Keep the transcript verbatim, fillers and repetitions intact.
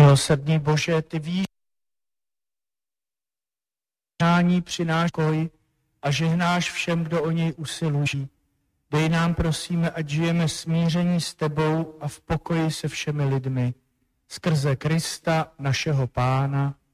Milosrdný Bože, ty víš, že přináš pokoj a žehnáš všem, kdo o něj usilují. Dej nám, prosíme, ať žijeme smíření s tebou a v pokoji se všemi lidmi. Skrze Krista, našeho Pána.